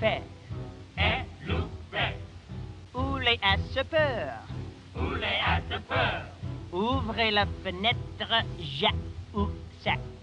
faire. Et l'ouvert. Où les as peur. Où les as peur. Ouvrez la fenêtre, ja ou ça.